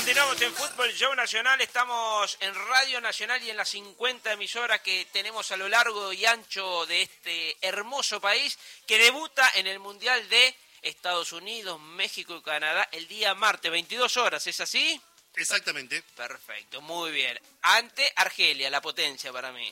Continuamos en Fútbol Show Nacional, estamos en Radio Nacional y en las 50 emisoras que tenemos a lo largo y ancho de este hermoso país que debuta en el Mundial de Estados Unidos, México y Canadá el día martes, 22 horas, ¿es así? Exactamente. Perfecto, muy bien. Ante Argelia, la potencia para mí.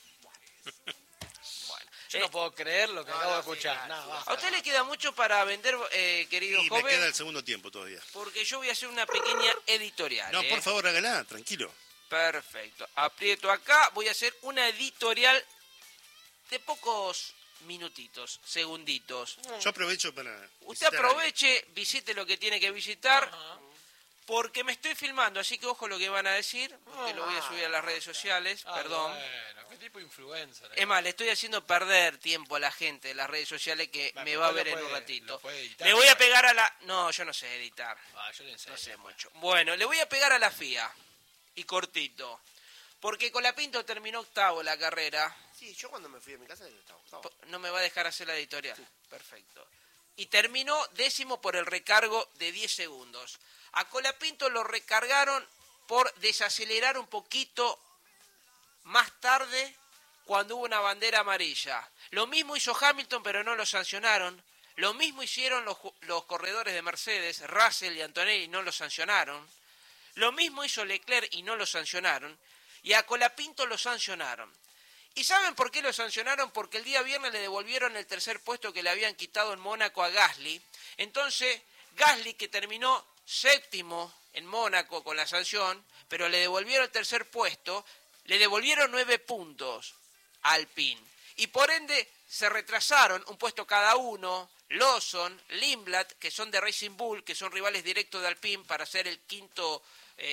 Yo no puedo creer lo que acabo de escuchar. ¿A usted le queda mucho para vender, querido Y joven? me queda el segundo tiempo todavía. Porque yo voy a hacer una pequeña editorial. No, por favor, hágala, tranquilo. Perfecto. Aprieto acá. Voy a hacer una editorial de pocos minutitos, segunditos. Yo aprovecho para... Usted aproveche, visite lo que tiene que visitar, porque me estoy filmando, así que ojo lo que van a decir, porque lo voy a subir a las redes sociales, perdón. Bueno, ¿qué tipo de influencer? Es más, le estoy haciendo perder tiempo a la gente de las redes sociales que me va a ver en un ratito. Le voy a pegar a la... No, yo no sé editar. Yo le enseño. No sé mucho. Bueno, le voy a pegar a la FIA. Y cortito. Porque Colapinto terminó octavo la carrera. Sí, yo cuando me fui de mi casa estaba octavo. No me va a dejar hacer la editorial. Sí. Perfecto. Y terminó décimo por el recargo de 10 segundos. A Colapinto lo recargaron por desacelerar un poquito más tarde cuando hubo una bandera amarilla. Lo mismo hizo Hamilton, pero no lo sancionaron. Lo mismo hicieron los corredores de Mercedes, Russell y Antonelli, no lo sancionaron. Lo mismo hizo Leclerc y no lo sancionaron. Y a Colapinto lo sancionaron. ¿Y saben por qué lo sancionaron? Porque el día viernes le devolvieron el tercer puesto que le habían quitado en Mónaco a Gasly. Entonces, Gasly, que terminó séptimo en Mónaco con la sanción, pero le devolvieron el tercer puesto, le devolvieron 9 puntos a Alpine. Y por ende, se retrasaron un puesto cada uno, Lawson, Lindblad, que son de Racing Bull, que son rivales directos de Alpine para ser el quinto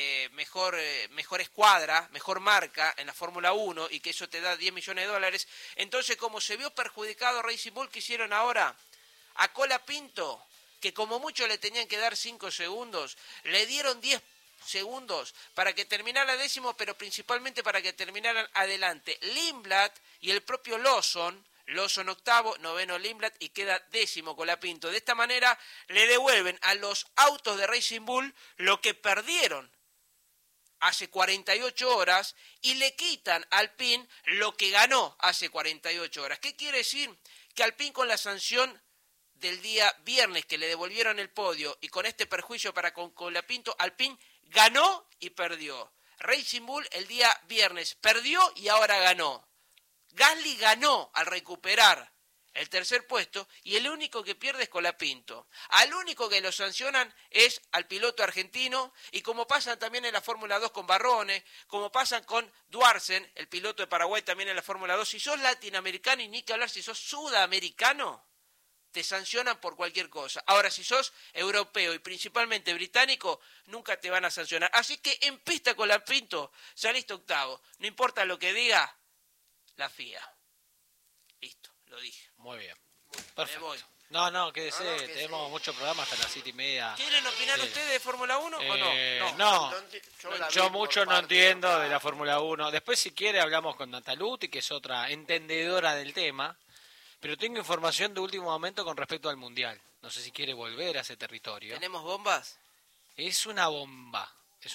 mejor escuadra, mejor marca en la Fórmula 1 y que eso te da $10 millones. Entonces, como se vio perjudicado Racing Bull, ¿qué hicieron ahora? A Colapinto, que como mucho le tenían que dar 5 segundos, le dieron 10 segundos para que terminara décimo, pero principalmente para que terminaran adelante Lindblad y el propio Lawson octavo, noveno Lindblad y queda décimo Colapinto. De esta manera le devuelven a los autos de Racing Bull lo que perdieron hace 48 horas y le quitan a Alpine lo que ganó hace 48 horas. ¿Qué quiere decir? Que Alpine con la sanción del día viernes que le devolvieron el podio y con este perjuicio para con Colapinto, Alpine ganó y perdió. Racing Bull el día viernes perdió y ahora ganó. Gasly ganó al recuperar el tercer puesto y el único que pierde es Colapinto. Al único que lo sancionan es al piloto argentino y como pasan también en la Fórmula 2 con Barrone, como pasan con Duarsen, el piloto de Paraguay también en la Fórmula 2, si sos latinoamericano y ni que hablar si sos sudamericano, te sancionan por cualquier cosa. Ahora, si sos europeo y principalmente británico, nunca te van a sancionar. Así que en pista Colapinto saliste octavo. No importa lo que diga la FIA. Listo, lo dije. Muy bien. Perfecto. Me voy. No, quédese, tenemos muchos programas hasta las 7:30. ¿Quieren opinar ustedes de Fórmula 1 o no? No, yo mucho no entiendo de la Fórmula 1. Después, si quiere, hablamos con Nataluti, que es otra entendedora del tema. Pero tengo información de último momento con respecto al Mundial. No sé si quiere volver a ese territorio. ¿Tenemos bombas? Es una bomba,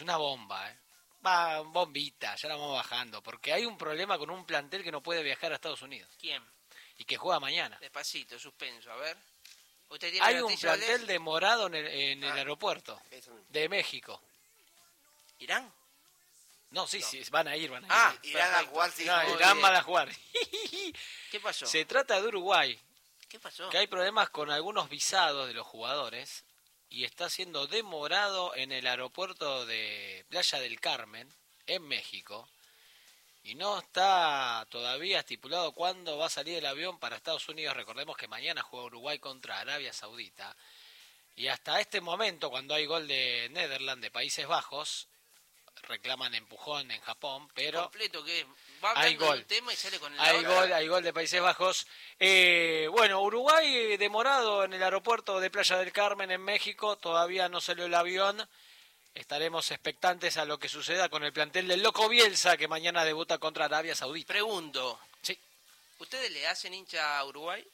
Va, bombita, ya la vamos bajando. Porque hay un problema con un plantel que no puede viajar a Estados Unidos. ¿Quién? Y que juega mañana. Despacito, suspenso, a ver. ¿Usted tiene Hay un plantel demorado en el aeropuerto de México. ¿Irán? No, sí, van a ir. Irán a jugar, sí. No, Irán van a jugar. ¿Qué pasó? Se trata de Uruguay. ¿Qué pasó? Que hay problemas con algunos visados de los jugadores y está siendo demorado en el aeropuerto de Playa del Carmen, en México, y no está todavía estipulado cuándo va a salir el avión para Estados Unidos. Recordemos que mañana juega Uruguay contra Arabia Saudita, y hasta este momento, cuando hay gol de Netherlands, de Países Bajos, reclaman empujón en Japón, pero completo que va hay gol. El tema y sale con el hay gol de Países Bajos. Bueno, Uruguay demorado en el aeropuerto de Playa del Carmen en México, todavía no salió el avión. Estaremos expectantes a lo que suceda con el plantel del Loco Bielsa, que mañana debuta contra Arabia Saudita. Pregunto, sí, ¿ustedes le hacen hincha a Uruguay?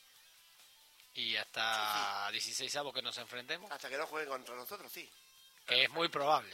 Y hasta 16avos que nos enfrentemos. Hasta que no jueguen contra nosotros, sí. Que es muy probable.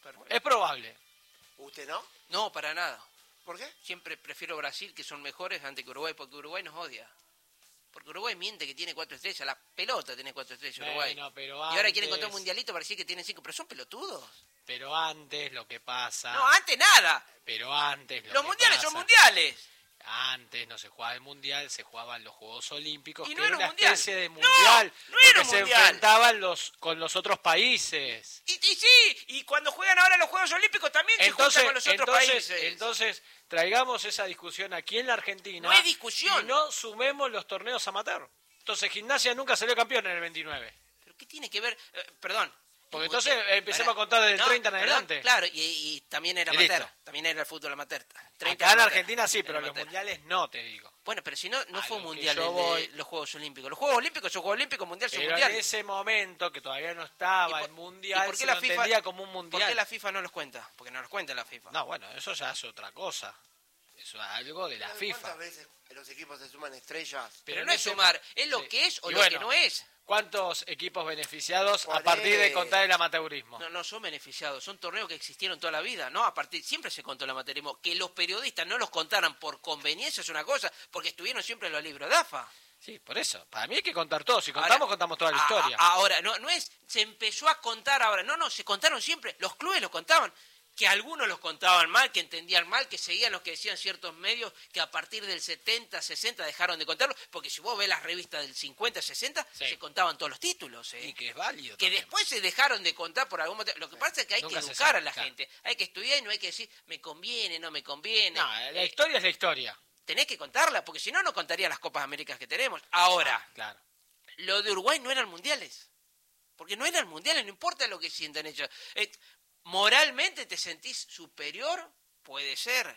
Es probable. ¿Usted no? No, para nada. ¿Por qué? Siempre prefiero Brasil, que son mejores, antes que Uruguay, porque Uruguay nos odia. Porque Uruguay miente que tiene 4 estrellas. La pelota tiene 4 estrellas Uruguay. Bueno, pero Y ahora quieren antes- contar un mundialito para decir que tienen 5. Pero son pelotudos. Pero antes lo que pasa... No, antes nada. Pero antes lo Los que mundiales pasa- son mundiales. Antes no se jugaba el mundial, se jugaban los Juegos Olímpicos, Y que no era era un una mundial. especie de No, mundial, no era porque un se mundial. enfrentaban con los otros países. Y sí, y cuando juegan ahora los Juegos Olímpicos también se juntan con los otros países. Entonces, traigamos esa discusión aquí en la Argentina. No hay discusión. Y no sumemos los torneos amateur. Entonces, Gimnasia nunca salió campeón en el 29. ¿Pero qué tiene que ver? Perdón. Porque entonces empecemos a contar desde el 30 en perdón, adelante. Claro, y también era Y amateur. listo. También era el fútbol amateur. 30 Acá en amateur. Argentina sí, pero Era los amateur. mundiales no, te digo. Bueno, pero si no A fue un lo que mundial yo el de voy- los Juegos Olímpicos. Los Juegos Olímpicos son Juegos Olímpicos, mundial son Pero mundiales. en ese momento, que todavía no estaba ¿Y el por- mundial, y por qué se la lo FIFA entendía como un mundial. ¿Por qué la FIFA no los cuenta? Porque no los cuenta la FIFA. No, bueno, eso ya es otra cosa. Eso es algo de la FIFA. ¿Cuántas veces los equipos se suman estrellas? pero en no es ese- sumar, es lo sí. que es o Y lo bueno, que no es. ¿Cuántos equipos beneficiados a Ponele- partir de contar el amateurismo? No son beneficiados, son torneos que existieron toda la vida, ¿no? A partir, siempre se contó el amateurismo. Que los periodistas no los contaran por conveniencia es una cosa, porque estuvieron siempre en los libros de AFA. Sí, por eso. Para mí hay que contar todo. Si contamos, Ahora- contamos toda la historia. Ahora, no es, se empezó a contar ahora, no, se contaron siempre, los clubes los contaban, que algunos los contaban mal, que entendían mal, que seguían los que decían ciertos medios, que a partir del 70, 60 dejaron de contarlo, porque si vos ves las revistas del 50, 60, Sí. se contaban todos los títulos, Y que es válido que también. después se dejaron de contar por algún motivo. Lo que pasa es que hay Nunca que se educar sabe, a la claro. gente, hay que estudiar y no hay que decir, me conviene, no me conviene. No, la historia es la historia. Tenés que contarla, porque si no, no contaría las Copas Américas que tenemos. Ahora, Ah, claro. lo de Uruguay no eran mundiales. Porque no eran mundiales, no importa lo que sientan ellos. Moralmente te sentís superior, puede ser.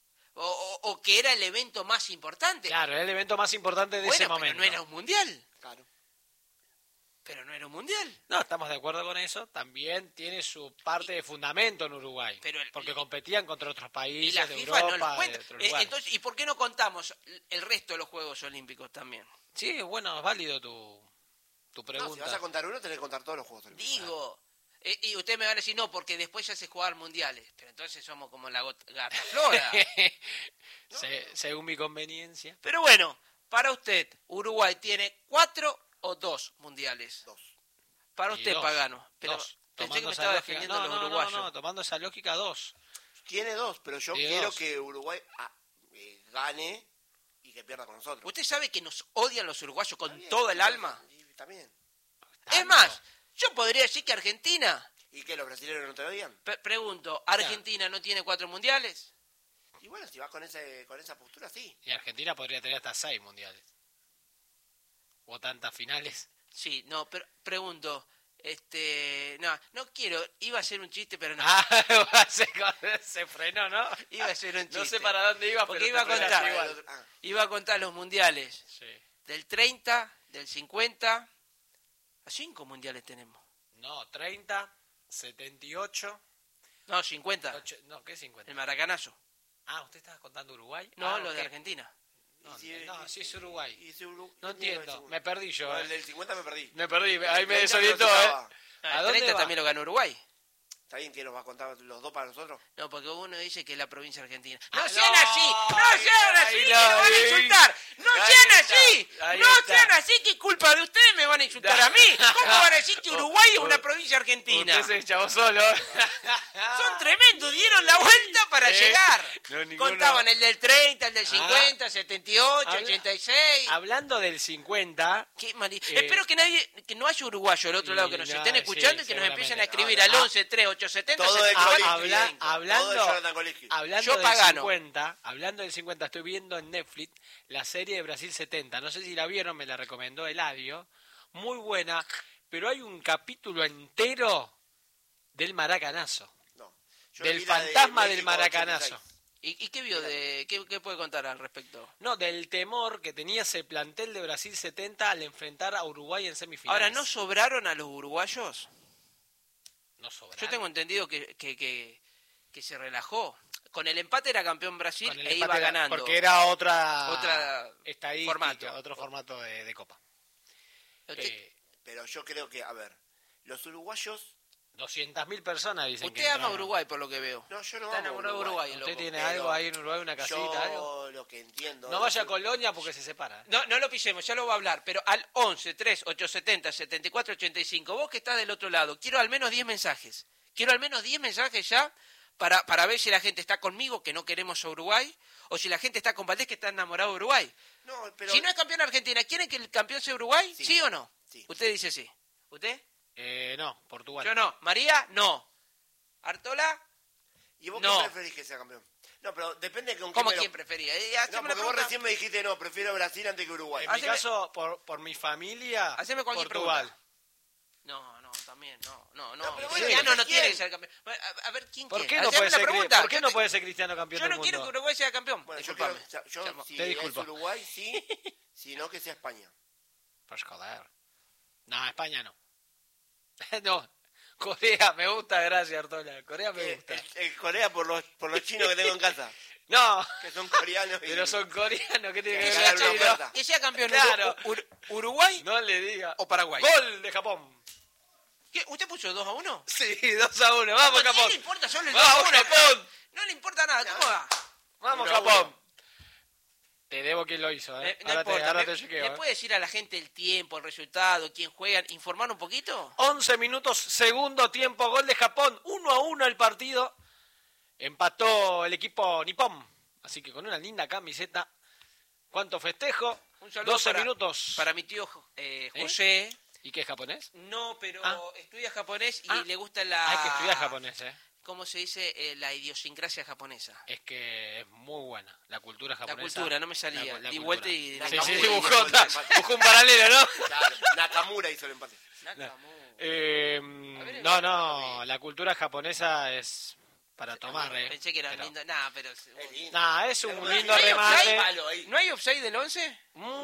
O que era el evento más importante. Claro, era el evento más importante de Bueno, ese pero momento. no era un mundial. Claro. Pero no era un mundial. No, estamos de acuerdo con eso. También tiene su parte de fundamento en Uruguay. Pero porque competían contra otros Y países la de FIFA Europa, no los de cuenta. otros lugares. Entonces, ¿y por qué no contamos el resto de los Juegos Olímpicos también? Sí, bueno, es válido tu No, si pregunta. vas a contar uno, tenés que contar todos los juegos olímpicos. Digo, y ustedes me van a decir, no, porque después ya se jugaban mundiales. Pero entonces somos como la gata flora. Según mi conveniencia. Pero bueno, para usted, Uruguay tiene 4 o 2 mundiales. 2. Para Y usted, dos, Pagano. Pero dos. pensé que Tomando me esa estaba lógica- defendiendo a los no, uruguayos. No, tomando esa lógica, 2. Tiene 2, pero yo Tiene quiero 2. que Uruguay gane y que pierda con nosotros. ¿Usted sabe que nos odian los uruguayos con Está bien, todo el sí, alma? y también. Es más, yo podría decir que Argentina, ¿Y que los brasileños no te odian? pregunto, ¿Argentina no tiene 4 mundiales? Y bueno, si vas con esa postura, sí. Y Argentina podría tener hasta 6 mundiales. O tantas finales. Sí, no, pero pregunto, no quiero, iba a ser un chiste, pero no. Ah, se frenó, ¿no? Iba a ser un chiste. No sé para dónde iba, Porque pero iba a te frenaste contar. igual. Ah, Iba a contar los mundiales Sí. del 30, del 50, a 5 mundiales tenemos. No, 30, 78, No, 50, no, ¿qué 50? el maracanazo. Ah, ¿usted estaba contando Uruguay? No, Ah, lo de ok. Argentina. No, y si- no, sí es Uruguay. y si Uru- No ¿quién tiene el entiendo, segundo? me perdí yo. No, el del 50 me perdí. Me perdí, ahí me El 30 desorientó, no se estaba. ¿A El dónde 30 va? también lo ganó Uruguay. ¿Está bien que nos va a contar los 2 para nosotros? No, porque uno dice que es la provincia argentina. Ah, ¡No sean no, así! ¡No ahí, sean así! ahí ¡Que lo me van a vi. insultar! ¡No Ahí sean está, así! ahí ¡No está. sean así! ¡Que culpa de ustedes me van a insultar a mí! ¿Cómo van a decir que Uruguay es una provincia argentina? Usted se echó solo. Son tremendos, dieron la vuelta para llegar. No, ninguno. Contaban el del 30, el del 50, 78, Habla- 86. Hablando del 50, Qué Espero que no haya uruguayo al otro lado que nos no, estén escuchando sí, y que nos empiecen a seguramente. escribir al 11 3 870 Todo de 74. Coliski. hablando- Todo de Jonathan Coliski. hablando Yo del pagano. 50, hablando del 50, estoy viendo en Netflix la serie de Brasil 70. No sé si la vieron, me la recomendó Eladio. Muy buena, pero hay un capítulo entero del maracanazo. No. Yo Del vi la de fantasma del México maracanazo. 86. ¿Y qué vio qué puede contar al respecto? No, del temor que tenía ese plantel de Brasil 70 al enfrentar a Uruguay en semifinales. Ahora, ¿no sobraron a los uruguayos? No sobraron. Yo tengo entendido que se relajó. Con el empate era campeón Brasil Con el e empate iba era- ganando. Porque era otra estadística, formato. otro formato de Copa. Usted- Eh, Pero yo creo que, a ver, los uruguayos 200.000 personas dicen que Usted ama entraron. Uruguay, por lo que veo. No, yo no Está amo enamorado de Uruguay, el ¿Usted loco. tiene pero algo ahí en Uruguay, una casita, algo? Yo lo que entiendo... No vaya a Colonia porque se separa. No lo pisemos, ya lo va a hablar, pero al 11 3 870 74 85, vos que estás del otro lado, quiero al menos 10 mensajes. Quiero al menos 10 mensajes ya para ver si la gente está conmigo, que no queremos a Uruguay, o si la gente está con Valdés, que está enamorado de Uruguay. No, pero... Si no es campeón Argentina, ¿quieren que el campeón sea Uruguay? Sí. ¿Sí o no? Sí. Usted dice sí. ¿Usted? No, Portugal. Yo no. ¿María? No. ¿Artola? ¿Y vos No. qué preferís que sea campeón? No, pero depende de con ¿Cómo quién quién prefería? No, Haceme porque la vos pregunta. recién me dijiste, no, prefiero Brasil antes que Uruguay. En mi Haceme- caso, por mi familia, Haceme cualquier Portugal. pregunta. No, también, no. No, pero Cristiano bueno, no ¿quién? tiene que ser campeón. A ver, ¿quién ¿Por quiere? qué no Haceme puede la ser, pregunta. ¿por qué no puede ser Cristiano campeón Yo del no quiero que mundo? Uruguay sea campeón. Bueno, Disculpame. si Te es disculpo. Uruguay, sí, si no, que sea España. Pues joder. No, España no. No, Corea me gusta, gracias Artola. Corea me gusta. El Corea por los chinos que tengo en casa, No, que son coreanos. y- pero son coreanos, ¿qué tiene Que que Que ver hagan sea, con una China? oferta. que sea campeón Claro. Uruguay No le diga. o Paraguay. Gol de Japón. ¿Qué? ¿Usted puso 2-1? Sí, 2-1. Vamos, No Japón. le importa solo el Vamos, 2-1. Japón. No le importa nada. ¿Cómo va? Vamos, 1-1. Japón. Te debo quién lo hizo, No Ahora importa. ahora te chequeo, ¿Le puede decir a la gente el tiempo, el resultado, quién juega, informar un poquito? 11 minutos, segundo tiempo, gol de Japón, 1-1 el partido. Empató el equipo nipón, así que con una linda camiseta. ¿Cuánto festejo? Un saludo 12 para- minutos. Para mi tío José. ¿Y qué es japonés? No, pero Ah. estudia japonés y Ah. le gusta la... Hay que estudiar japonés, ¿Cómo se dice? La idiosincrasia japonesa. Es que es muy buena. La cultura La japonesa. cultura, no me salía. La Di cultura. vuelta y... Sí, Nakamura sí, hizo dibujó, el empate. buscó un paralelo, ¿no? Claro, Nakamura hizo el empate. Nakamura. No, no, no, la cultura japonesa es para tomar, Pensé que era Pero- lindo. Nah, pero... Es lindo. Nah, es un Pero lindo ¿no hay remate. offside? Palo ahí. ¿No hay offside del 11?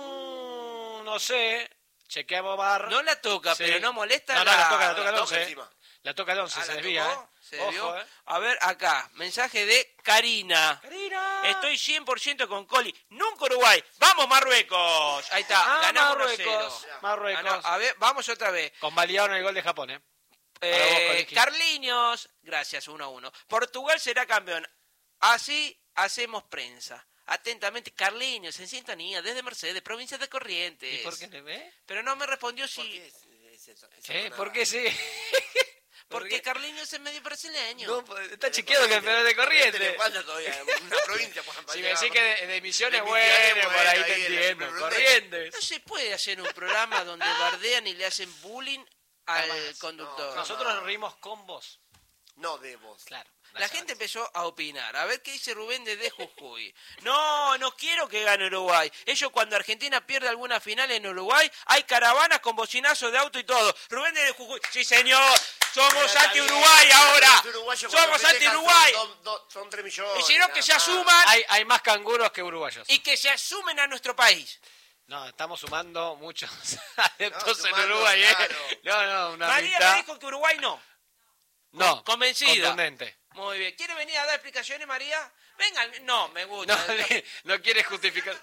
No sé. Chequeamos bar. No la toca, Sí. pero no molesta No, no, la toca el La toca 11. encima. La toca el 11, Ah, se ¿la desvía, tocó? Se Ojo, desvió. eh. A ver, acá, mensaje de Karina. Karina. Estoy 100% con Coli. Nunca Uruguay. ¡Vamos, Marruecos! Ahí está, ganamos 1-0. Marruecos. Ganó- A ver, vamos otra vez. Convalidaron el gol de Japón, Para vos, Coliqui. Carliños, gracias, 1-1. Portugal será campeón. Así hacemos prensa. Atentamente, Carliños, en sintonía, desde Mercedes, provincia de Corrientes. ¿Y por qué le ve? Pero no me respondió ¿Por si... qué es eso? Eso no ¿Por nada. qué sí? ¿Por Porque qué? Carliños es medio brasileño. No, pues, está chequeado que es peor de Corrientes. Le falta todavía una provincia por Si me decís que de Misiones, De bueno, Misiones, por ahí bueno, te ahí en el entiendo. Club Corrientes. No se puede hacer un programa donde bardean y le hacen bullying al Jamás. conductor. Nosotros nos reímos con vos. No de vos. Claro. La gente empezó a opinar. A ver qué dice Rubén desde Jujuy. No quiero que gane Uruguay. Ellos cuando Argentina pierde alguna final en Uruguay, hay caravanas con bocinazos de auto y todo. Rubén desde Jujuy. Sí, señor. Somos anti-Uruguay ahora. Los uruguayos cuando Somos festejan anti-Uruguay. Son 3 millones. Y si no, que nada se más. asuman Hay más canguros que uruguayos. y que se asumen a nuestro país. No, estamos sumando muchos adeptos en sumando, Uruguay, claro. No, una María mitad. me dijo que Uruguay no. No, Convencida. contundente. Muy bien. ¿Quiere venir a dar explicaciones, María? Venga. No, me gusta. No quiere justificar.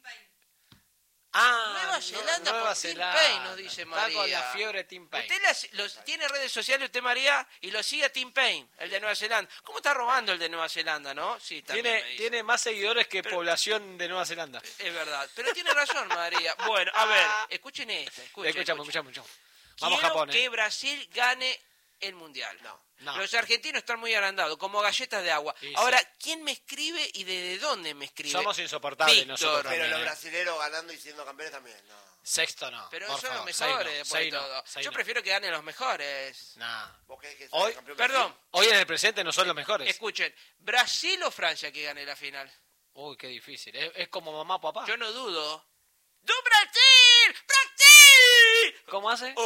Nueva Zelanda Nueva por Tim Zelanda. Payne, nos dice Está con María. la fiebre Tim Payne. ¿Usted tiene redes sociales, usted, María, y lo sigue a Tim Payne, el de Nueva Zelanda? ¿Cómo está robando el de Nueva Zelanda, no? Sí, también me dice. Tiene más seguidores que población de Nueva Zelanda. Es verdad. Pero tiene razón, María. Bueno, a ver, escuchen esta. Escuchamos. Vamos Quiero Japón, que Brasil gane el Mundial. No. Los argentinos están muy agrandados, como galletas de agua. Sí, Ahora, sí. ¿quién me escribe y desde dónde me escribe? Somos insoportables Víctor. nosotros Pero también, los brasileros ganando y siendo campeones también. No. Sexto no. Pero por son los favor, mejores, seis después de no, todo. seis Yo no. prefiero que ganen los mejores. Nah. ¿Vos querés que Hoy- sea campeón Perdón. Brasil? Hoy en el presente no son los mejores. Escuchen, ¿Brasil o Francia que gane la final? Uy, qué difícil. Es como mamá, papá. Yo no dudo. ¡Du Brasil! ¡Brasil! ¿Cómo hace?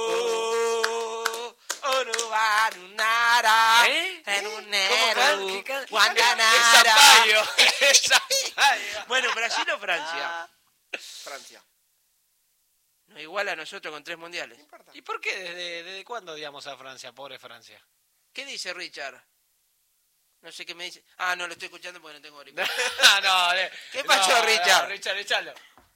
Uruguay, nara, ¿Eh? en un ¿Cómo negro, ¿Qué can- guandanara. Es Zapallo. Es Zapallo. Bueno, ¿Brasil o Francia? Francia. No igual a nosotros con 3 mundiales. No importa. ¿Y por qué? ¿Desde cuándo odiamos a Francia? Pobre Francia. ¿Qué dice Richard? No sé qué me dice. Ah, no lo estoy escuchando porque no tengo auricular. No, ¿Qué pasó, Richard? Richard, échalo.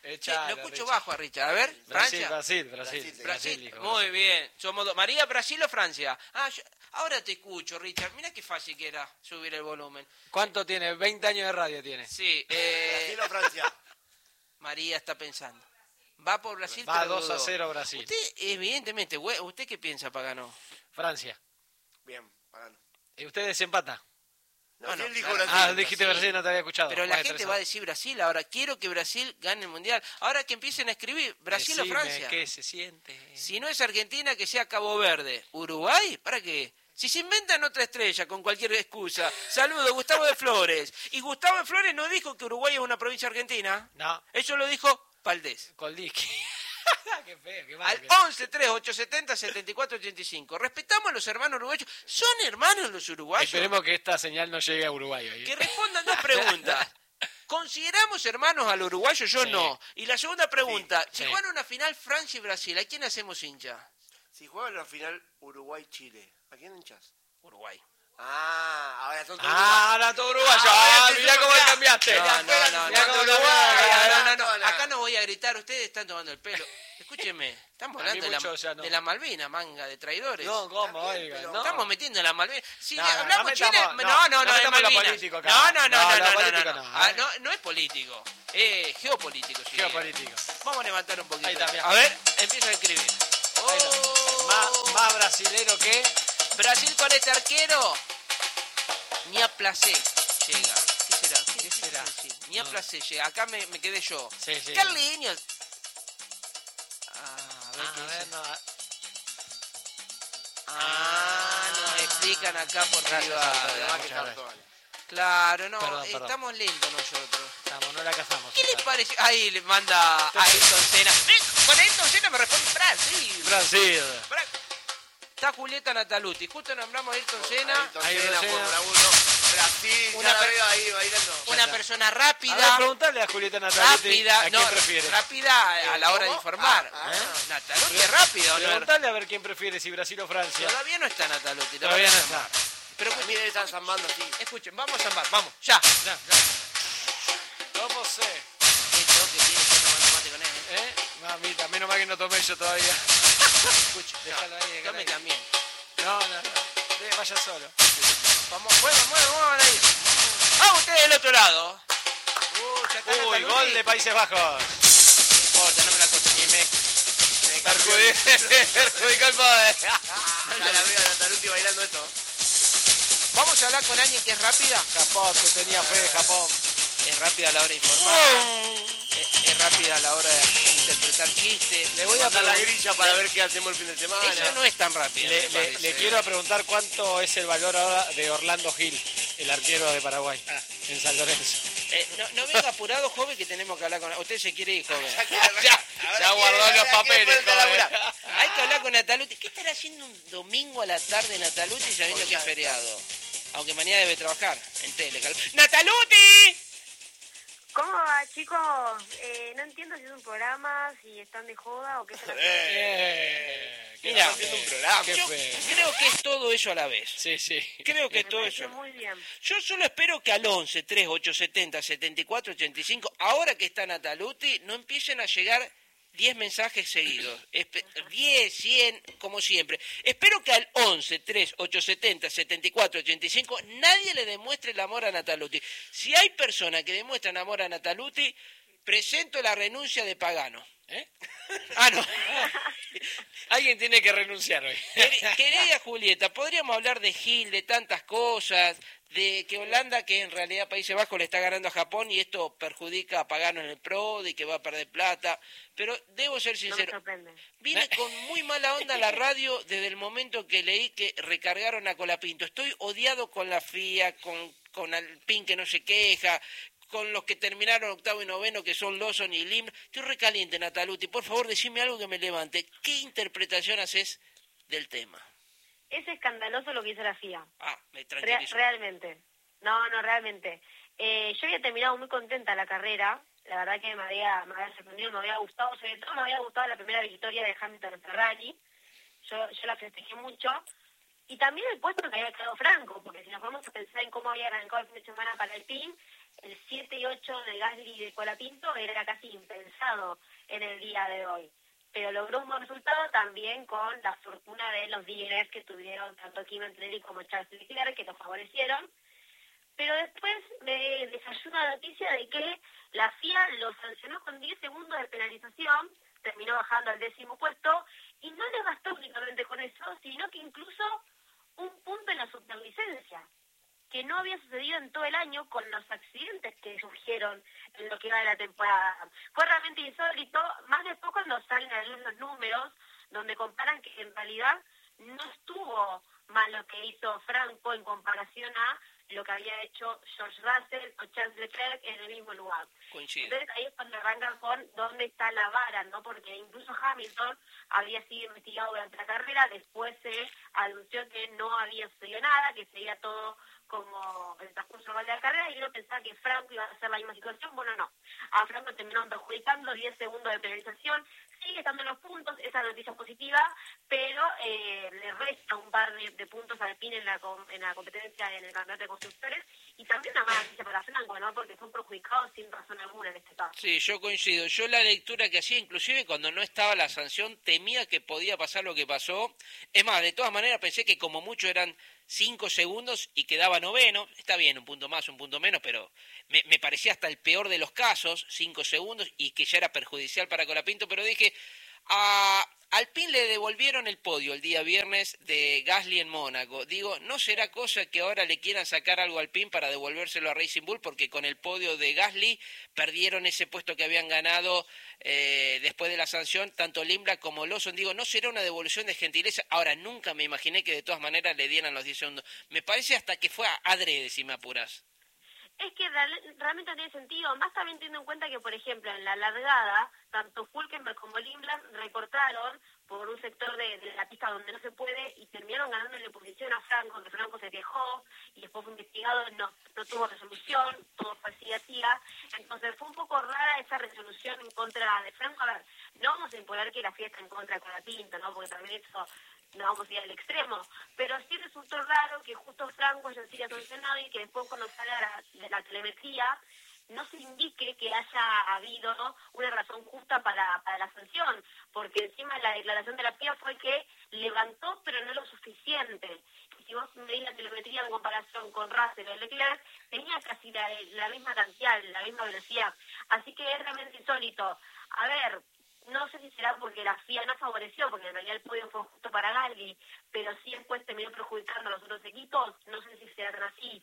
Echalo, lo escucho Richard. bajo a Richard. A ver, Francia. Brasil, dijo. Muy bien. Somos dos. María, Brasil o Francia. Ahora te escucho, Richard. Mira qué fácil que era subir el volumen. ¿Cuánto tiene? 20 años de radio tiene. Sí. Brasil o Francia. María está pensando. Va por Brasil. Va pero 2-0 Brasil. Usted, evidentemente, ¿usted qué piensa, Pagano? Francia. Bien, pagano. ¿Y usted desempata? No, si él dijo claro. Brasil. Dijiste Brasil, no te había escuchado. Pero la Bueno, gente va a decir Brasil ahora. Quiero que Brasil gane el Mundial. Ahora que empiecen a escribir Brasil Decime o Francia. ¿Qué se siente? Si no es Argentina, que sea Cabo Verde. ¿Uruguay? ¿Para qué? Si se inventan otra estrella con cualquier excusa. Saludos, Gustavo de Flores. Y Gustavo de Flores no dijo que Uruguay es una provincia argentina. No, Eso lo dijo Valdés. Coldiqui. Qué feo, qué Al malo. 11-3-870-7485. Respetamos a los hermanos uruguayos. ¿Son hermanos los uruguayos? Esperemos que esta señal no llegue a Uruguay hoy. Que respondan dos preguntas. ¿Consideramos hermanos al uruguayo? Yo Sí. no. Y la segunda pregunta. Sí. Si juegan una final Francia y Brasil, ¿a quién hacemos hincha? Si juegan la final Uruguay-Chile, ¿a quién hinchas? Uruguay. Ahora son todos Ahora todo uruguayo. Mirá cómo le cambiaste. Mirá cómo No. Acá no voy a gritar. Ustedes están tomando el pelo. Escúcheme. Estamos A mí hablando mucho ya no. de la Malvina, manga de traidores. No, ¿cómo? Está bien, Oiga, pero- no. Estamos metiendo en la Malvina. Si No, hablamos no Chile, metamos- no, no es metamos lo Malvinas. político acá. No, lo político no, No es político. Geopolítico. Sí. Geopolítico. Vamos a levantar un poquito. Ahí está, mira. A ver, empieza a escribir. Ahí está. Oh. Más brasilero que... Brasil con este arquero. Ni a placer llega. ¿Qué será? ¿Qué será? Sí, ni a No. placer llega. Acá me quedé yo. Sí. Carliños. A ver, no. Nos explican acá por Gracias, privado. Antonio. Además que Muchas está todo. Claro, no, Perdón. estamos lentos nosotros. Estamos, no la cazamos. ¿Qué le parece? Ahí le manda a Ayrton Senna. Con Ayrton Senna me responde Brasil. Brasil. Está Julieta Nataluti. Justo nombramos a Ayrton Senna. Ayrton Ayrton Senna, Senna. Fórmula 1, Brasil, Una ya la per- veo ahí bailando. Una persona A ver, rápida. preguntarle a Julieta Nataluti Rápida. a quién prefiere. Rápida a la hora de ¿Cómo? informar. Ah, Nataluti es rápida, ¿o no? Preguntarle a ver quién prefiere, si Brasil o Francia. Todavía no está Nataluti. la Todavía van a no está. llamar. Pero A mí debe estar zambando así. escuchen, vamos a zambar, vamos, ya. Ya. ¿Cómo sé? Esto que tiene que tomar mate con él. Mamita, menos mal que no tomé yo todavía. Escuche, Déjalo ahí, déjalo tome ahí. también. No. Vaya solo. Vamos, muevan ahí. Vamos ustedes del otro lado. Ya está Uy, Nataluti. gol de Países Bajos. No importa, no me la cortes. Y me perjudicó el poder. Ya la veo a Nataluti bailando esto. Vamos a hablar con alguien que es rápida. Japón, que tenía fe de Japón. Es rápida a la hora de informar. Es rápida a la hora de interpretar chistes. Le voy a Manda la preguntar- grilla para ver qué hacemos el fin de semana. Ella no es tan rápida. me parece. Le quiero preguntar cuánto es el valor ahora de Orlando Gil, el arquero de Paraguay, en San Lorenzo. No venga apurado, joven, que tenemos que hablar con... Usted se quiere ir, joven. Ya guardó los papeles, joven. Hay que hablar con Nataluti. ¿Qué estará haciendo un domingo a la tarde Nataluti sabiendo que es feriado? Aunque mañana debe trabajar en tele. ¡Nataluti! ¿Cómo va, chicos? No entiendo si es un programa, si están de joda o qué están haciendo. Mira, haciendo un programa. Qué Yo feo. creo que es todo eso a la vez. Sí. Creo que Me todo parece eso. muy bien. Yo solo espero que al 11 3870 7485, ahora que está Nataluti, no empiecen a llegar 10 mensajes seguidos. 10, 100, como siempre. Espero que al 11 3870 7485 nadie le demuestre el amor a Nataluti. Si hay personas que demuestran amor a Nataluti, presento la renuncia de Pagano. No. Alguien tiene que renunciar hoy. Querida Julieta, podríamos hablar de Gil, de tantas cosas, de que Holanda, que en realidad Países Bajos le está ganando a Japón y esto perjudica a Pagano en el PROD y que va a perder plata, pero debo ser No me sincero, sorprende. vine con muy mala onda a la radio desde el momento que leí que recargaron a Colapinto. Estoy odiado con la FIA, con Alpín que no se queja, con los que terminaron octavo y noveno, que son Lawson y Lim. Estoy recaliente, Nataluti. Por favor, decime algo que me levante. ¿Qué interpretación haces del tema? Es escandaloso lo que hizo la FIA. Me tranquilizo. Realmente. No, realmente. Yo había terminado muy contenta la carrera. La verdad que me había sorprendido, me había gustado. Sobre todo me había gustado la primera victoria de Hamilton en Ferrari. Yo la festejé mucho. Y también el puesto que había quedado Franco, porque si nos vamos a pensar en cómo había arrancado el fin de semana para el team, el 7 y 8 de Gasly y de Colapinto era casi impensado en el día de hoy. Pero logró un buen resultado también con la fortuna de los DNFs que tuvieron tanto Kimi Antonelli como Charles Leclerc, que lo favorecieron. Pero después me desayunó la noticia de que la FIA lo sancionó con 10 segundos de penalización, terminó bajando al 10º puesto, y no le bastó únicamente con eso, sino que incluso un punto en la superlicencia, que no había sucedido en todo el año con los accidentes que surgieron en lo que va de la temporada. Fue realmente insólito, más después cuando salen a luz los números, donde comparan que en realidad no estuvo mal lo que hizo Franco en comparación a lo que había hecho George Russell o Charles Leclerc en el mismo lugar. Coincido. Entonces ahí es cuando arrancan con dónde está la vara, ¿no? Porque incluso Hamilton había sido investigado durante la carrera, después se anunció que no había sucedido nada, que seguía todo como el transcurso normal de la carrera, y uno pensaba que Franco iba a hacer la misma situación. Bueno, no. A Franco terminó perjudicando 10 segundos de penalización, sigue estando en los puntos, esa noticia positiva, pero le resta un par de puntos al Alpine en la competencia en el campeonato de constructores, y también una mala noticia para Franco, ¿no? Porque son perjudicados sin razón alguna en este caso. Sí, yo coincido. Yo la lectura que hacía, inclusive cuando no estaba la sanción, temía que podía pasar lo que pasó. Es más, de todas maneras pensé que como mucho eran 5 segundos y quedaba noveno. Está bien, un punto más, un punto menos, pero me parecía hasta el peor de los casos, 5 segundos, y que ya era perjudicial para Colapinto, pero dije, a Alpine le devolvieron el podio el día viernes de Gasly en Mónaco. Digo, ¿no será cosa que ahora le quieran sacar algo a Alpine para devolvérselo a Racing Bull? Porque con el podio de Gasly perdieron ese puesto que habían ganado después de la sanción, tanto Limblad como Lawson. Digo, ¿no será una devolución de gentileza? Ahora, nunca me imaginé que de todas maneras le dieran los 10 segundos. Me parece hasta que fue adrede, si me apuras. Es que realmente no tiene sentido, más también teniendo en cuenta que, por ejemplo, en la largada, tanto Hülkenberg como Limblad recortaron por un sector de la pista donde no se puede y terminaron ganándole posición a Franco, que Franco se quejó y después fue investigado, no tuvo resolución, todo fue así a tía. Entonces fue un poco rara esa resolución en contra de Franco. A ver, no vamos a imponer que la fiesta en contra con la Pinta, ¿no? Porque también eso no vamos a ir al extremo, pero sí resultó raro que justo Franco haya sido sancionado y que después cuando salga de la telemetría no se indique que haya habido una razón justa para la sanción, porque encima la declaración de la FIA fue que levantó pero no lo suficiente. Y si vos medís la telemetría en comparación con Russell o Leclerc, tenía casi la misma cantidad, la misma velocidad. Así que es realmente insólito. A ver, no sé si será porque la FIA no favoreció, porque en realidad el podio fue justo para Gasly, pero sí después terminó perjudicando a los otros equipos, no sé si será tan así,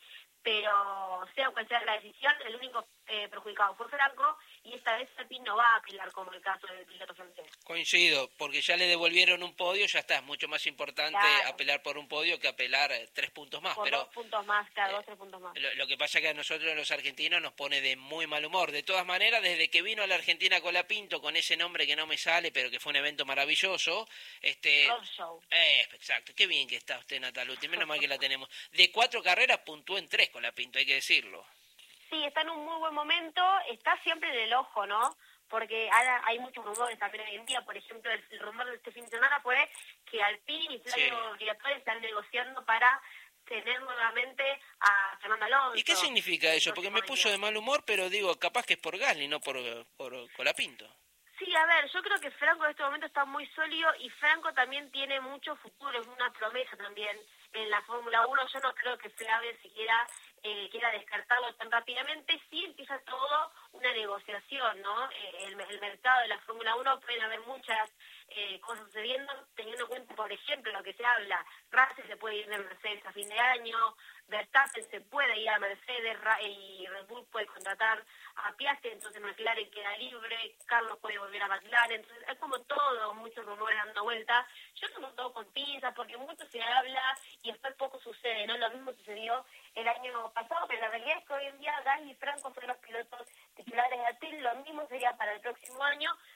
pero sea cual sea la decisión, el único perjudicado fue Franco, y esta vez Alpine no va a apelar como el caso del piloto francés. Coincido, porque ya le devolvieron un podio, ya está, es mucho más importante apelar por un podio que apelar 3 puntos más. Por pero 2 puntos más, cada 2, 3 puntos más. Lo que pasa es que a nosotros los argentinos nos pone de muy mal humor. De todas maneras, desde que vino a la Argentina Colapinto, con ese nombre que no me sale, pero que fue un evento maravilloso. Roadshow. Exacto, qué bien que está usted, Nataluti, menos mal que la tenemos. De 4 carreras puntuó en 3 Colapinto, hay que decirlo. Sí, está en un muy buen momento, está siempre en el ojo, ¿no? Porque ahora hay muchos rumores también hoy en día. Por ejemplo, el rumor de este fin de semana fue que Alpine y Flavio Briatore están negociando para tener nuevamente a Fernando Alonso. ¿Y qué significa eso? Porque me puso de mal humor, pero digo, capaz que es por Gasly, no por Colapinto. Sí, a ver, yo creo que Franco en este momento está muy sólido y Franco también tiene mucho futuro, es una promesa también en la Fórmula 1. Yo no creo que Flavio siquiera quiera descartarlo tan rápidamente. Sí empieza todo una negociación, ¿no? El mercado de la Fórmula 1 pueden haber muchas cosas sucediendo, teniendo en cuenta, por ejemplo, lo que se habla. Russell se puede ir de Mercedes a fin de año, Verstappen se puede ir a Mercedes y Red Bull puede contratar a Piastri, entonces McLaren queda libre, Carlos puede volver a McLaren. Entonces es como todo, muchos rumores dando vuelta. Yo tomo todo con pinzas porque mucho se habla y después poco sucede, ¿no? Lo mismo sucedió el año pasado, pero la realidad es que hoy en día Gasly y Franco son los pilotos titulares de Alpine. Lo mismo sería para el próximo año,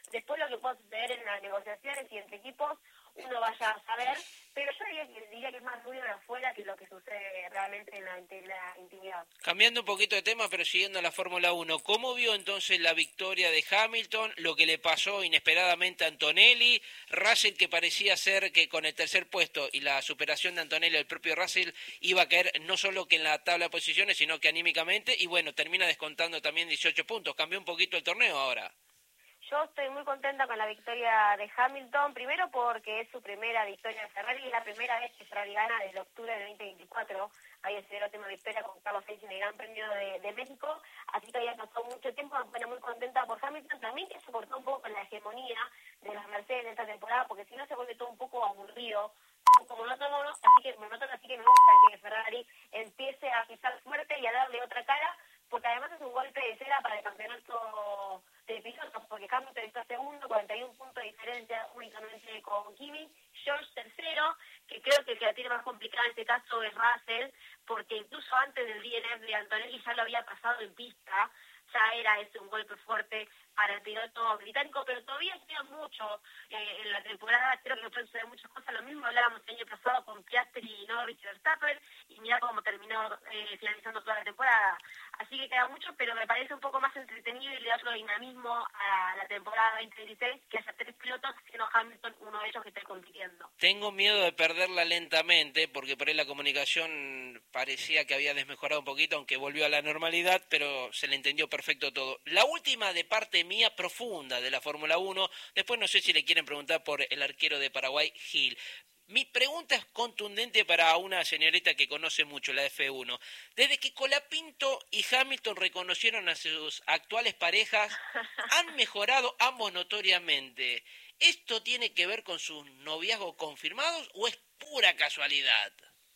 Después lo que pueda suceder en las negociaciones y entre equipos, uno vaya a saber, pero yo diría que es más ruido de afuera que lo que sucede realmente en la intimidad. Cambiando un poquito de tema, pero siguiendo la Fórmula 1, ¿cómo vio entonces la victoria de Hamilton, lo que le pasó inesperadamente a Antonelli, Russell que parecía ser que con el tercer puesto y la superación de Antonelli, el propio Russell iba a caer no solo que en la tabla de posiciones, sino que anímicamente, y bueno, termina descontando también 18 puntos, cambió un poquito el torneo ahora? Yo estoy muy contenta con la victoria de Hamilton, primero porque es su primera victoria en Ferrari, es la primera vez que Ferrari gana desde octubre del 2024, había sido la última victoria con Carlos Sainz en el Gran Premio de México, así que había pasado mucho tiempo, bueno, muy contenta por Hamilton, también que se cortó un poco con la hegemonía de las Mercedes en esta temporada, porque si no se vuelve todo un poco aburrido, un poco monótono, así que me gusta que Ferrari empiece a pisar fuerte y a darle otra cara, porque además es un golpe de cera para el campeonato de pilotos, porque Hamilton está segundo, 41 puntos de diferencia únicamente con Kimi, George tercero, que creo que el que la tiene más complicada en este caso es Russell, porque incluso antes del DNF de Antonelli ya lo había pasado en pista, ya era un golpe fuerte para el piloto británico, pero todavía queda mucho en la temporada, creo que pueden suceder muchas cosas, lo mismo hablábamos el año pasado con Piastri, Norris y Verstappen, y mira cómo terminó finalizando toda la temporada, así que queda mucho, pero me parece un poco más entretenido y le da otro dinamismo a la temporada 2026, que haya 3 pilotos, siendo Hamilton uno de ellos que esté compitiendo. Tengo miedo de perderla lentamente, porque por ahí la comunicación parecía que había desmejorado un poquito, aunque volvió a la normalidad, pero se le entendió perfecto todo. La última de parte mía profunda de la Fórmula 1, después no sé si le quieren preguntar por el arquero de Paraguay, Gil. Mi pregunta es contundente para una señorita que conoce mucho la F1. Desde que Colapinto y Hamilton reconocieron a sus actuales parejas, han mejorado ambos notoriamente. ¿Esto tiene que ver con sus noviazgos confirmados o es pura casualidad?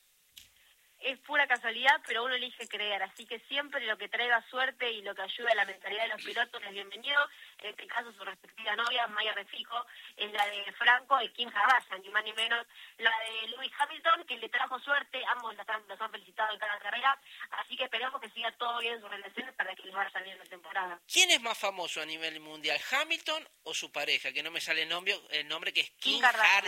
Es pura casualidad, pero uno elige creer, así que siempre lo que traiga suerte y lo que ayude a la mentalidad de los pilotos es bienvenido. En este caso, su respectiva novia, Maya Refijo, es la de Franco y Kim Kardashian, ni más ni menos la de Lewis Hamilton, que le trajo suerte, ambos los han felicitado en cada carrera, así que esperamos que siga todo bien en sus relaciones para que les vaya bien la temporada. ¿Quién es más famoso a nivel mundial, Hamilton o su pareja? Que no me sale el nombre que es Kim Kardashian.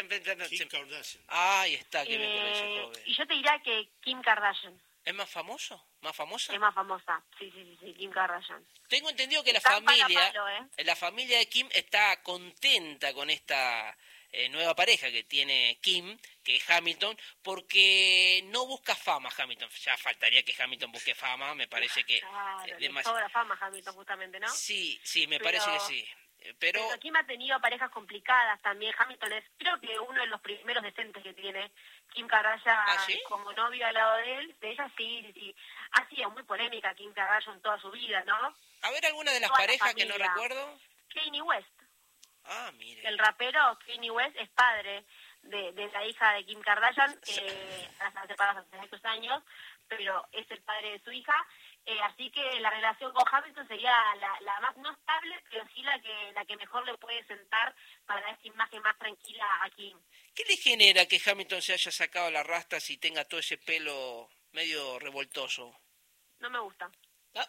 Kim Kardashian. Ahí está, que me parece joven. Y yo te diría que Kim Kardashian ¿Es más famoso? ¿Más famosa? es más famosa, sí, Kim Kardashian. Tengo entendido que la Están palo a familia, palo, la familia de Kim está contenta con esta nueva pareja que tiene Kim, que es Hamilton, porque no busca fama Hamilton. Ya faltaría que Hamilton busque fama, me parece que... Claro, le sobra fama Hamilton justamente, ¿no? Sí, me parece que sí. Pero Kim ha tenido parejas complicadas también. Hamilton es, creo que uno de los primeros decentes que tiene Kim Kardashian. ¿Ah, sí? Como novio al lado de él. De ella sí. Ha sido muy polémica Kim Kardashian toda su vida, ¿no? a ver alguna de las Toda la parejas que no familia. recuerdo. Kanye West. Ah, mire. El rapero Kanye West es padre de la hija de Kim Kardashian, separados hace muchos años, pero es el padre de su hija. Así que la relación con Hamilton sería la más no estable, pero sí la que mejor le puede sentar para esta imagen más tranquila a Kim. ¿Qué le genera que Hamilton se haya sacado las rastas y tenga todo ese pelo medio revoltoso? No me gusta. Ah.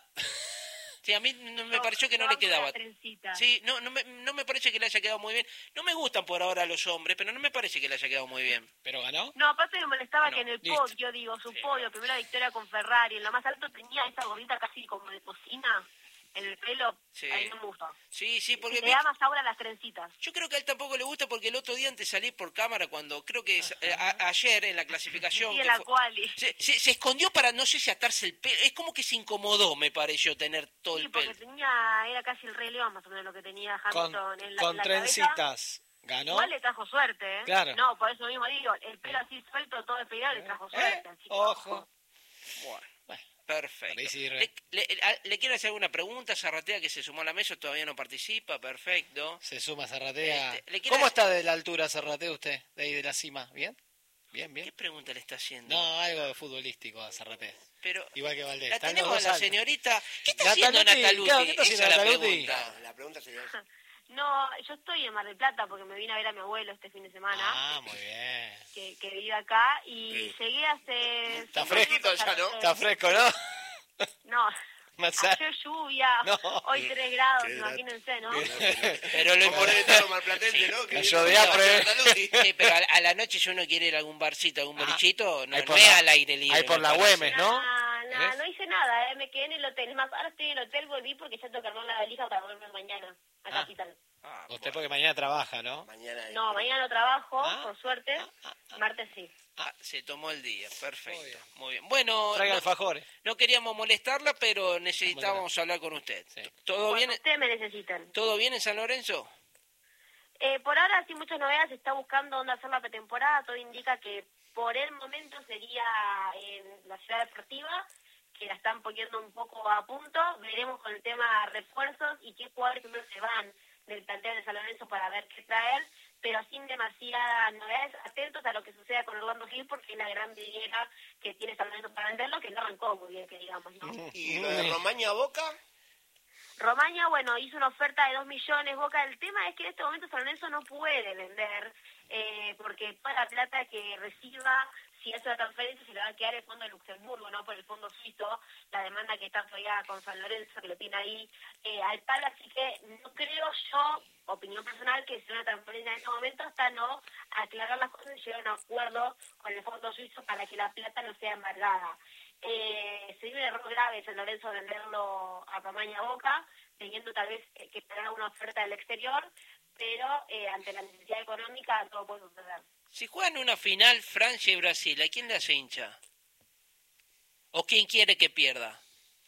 Sí, a mí no me pareció que no amo le quedaba. la trencita. Sí, no me parece que le haya quedado muy bien. No me gustan por ahora los hombres, pero no me parece que le haya quedado muy bien. ¿Pero ganó? No, aparte me molestaba No, que en el listo. podio, su Sí. podio, primera victoria con Ferrari, en lo más alto tenía esa gorrita casi como de cocina en el pelo. Sí. Ahí no me gustó. Sí, porque Le da más ahora las trencitas. yo creo que a él tampoco le gusta porque el otro día antes de salir por cámara, cuando creo que ayer en la clasificación... Sí, que en la fue- quali. se escondió para no sé si atarse el pelo. Es como que se incomodó, me pareció, tener todo Sí, el porque pelo. era casi el Rey León más o menos lo que tenía Con, Hamilton en la con cabeza. trencitas. ¿Ganó? Igual le trajo suerte, ¿eh? Claro. No, por eso mismo digo, el pelo así suelto, todo despeinado, le trajo suerte. Así que, Ojo. Bueno, Bueno, perfecto. por ahí sí ¿Le quiere hacer alguna pregunta? Zarratea, que se sumó a la mesa, todavía no participa. Perfecto. se suma Zarratea. ¿le quiere ¿Cómo hacer- está de la altura Zarratea usted? De ahí de la cima. ¿Bien? ¿Bien? ¿Qué pregunta le está haciendo? No, algo de futbolístico a Zarratea. Pero Igual que Valdés. la Están los tenemos a dos la altos. señorita. ¿Qué está haciendo Nataluti, Nataluti? claro, ¿qué está Esa haciendo es la Nataluti? pregunta. La pregunta sería esa. No, yo estoy en Mar del Plata porque me vine a ver a mi abuelo este fin de semana, Ah, muy bien. que vive acá, y llegué hace... Está 5 fresquito minutos ya, a ¿no? las Está fresco, ¿no? No, Masaje. Ayer lluvia, No. hoy 3 grados, Qué imagínense, ¿no? Pero lo Como importante... los malplatenses, ¿no? Que Cayó vienen de apre. a Salud y- Sí, pero a la noche si uno quiere ir a algún barcito, algún bolichito, no, ahí no por es la- al aire libre. ahí por me la parece. Güemes, ¿no? No hice nada, me quedé en el hotel. Es más, ahora estoy en el hotel, volví porque ya tengo que armar la valija para volver mañana a Capital. Ah, Usted bueno. porque mañana trabaja, ¿no? Mañana. No, mañana no trabajo, Ah. por suerte. Martes sí. Se tomó el día, perfecto. Muy bien. Bueno, Traiga no, alfajores. no queríamos molestarla, pero necesitábamos hablar con usted. Sí. ¿Todo bien? Cuando ustedes me necesitan. ¿Todo bien en San Lorenzo? Por ahora, sí, muchas novedades. Se está buscando dónde hacer la pretemporada. Todo indica que por el momento sería en la ciudad deportiva, que la están poniendo un poco a punto. Veremos con el tema refuerzos y qué jugadores primero se van del plantel de San Lorenzo para ver qué traer, pero sin demasiadas novedades. Atentos a lo que suceda con Orlando Gil, porque es la gran vidriera que tiene San Lorenzo para venderlo, que no arrancó muy bien, que digamos, ¿no? ¿Y lo de Romaña Boca? Romaña, bueno, hizo una oferta de 2 millones, Boca. El tema es que en este momento San Lorenzo no puede vender, porque toda la plata que reciba, si hace la transferencia, se le va a quedar el fondo de Luxemburgo, no por el fondo suizo, la demanda que está todavía con San Lorenzo, que lo tiene ahí al palo. Así que no creo yo, opinión personal, que sea una transferencia en este momento hasta no aclarar las cosas y llegar a un acuerdo con el fondo suizo para que la plata no sea embargada. Sería un error grave San Lorenzo venderlo a Romaña Boca, teniendo tal vez que pagar una oferta del exterior, pero ante la necesidad económica todo puede suceder. Si juegan una final Francia y Brasil, ¿a quién le hace hincha? ¿O quién quiere que pierda?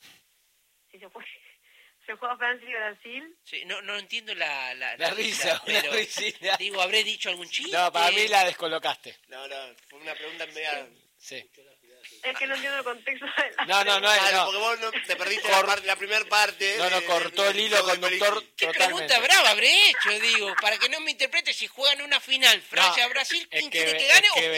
Si se juega Francia y Brasil, Sí, no entiendo la risa, pero una risita. digo, ¿habré dicho algún chiste? No, para mí la descolocaste. No, fue una pregunta media... Sí. es que no entiendo el contexto de la No, Claro, no. porque vos no, te perdiste Cor- la primera parte. No, cortó el hilo show de conductor Pellegrini. ¿Qué totalmente. pregunta brava habré hecho, digo? Para que no me interprete si juegan una final Francia-Brasil, es ¿quién que- quiere que es gane que o